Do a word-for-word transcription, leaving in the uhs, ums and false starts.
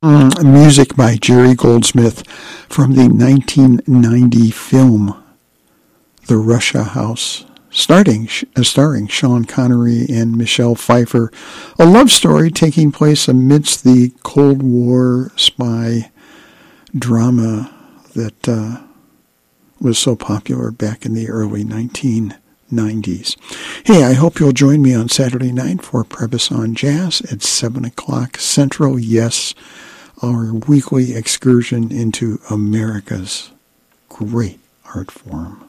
Mm, music by Jerry Goldsmith from the nineteen ninety film The Russia House, starting, uh, starring Sean Connery and Michelle Pfeiffer, a love story taking place amidst the Cold War spy drama that uh, was so popular back in the early nineteen nineties. Hey, I hope you'll join me on Saturday night for Prebis on Jazz at seven o'clock Central. Yes, our weekly excursion into America's great art form.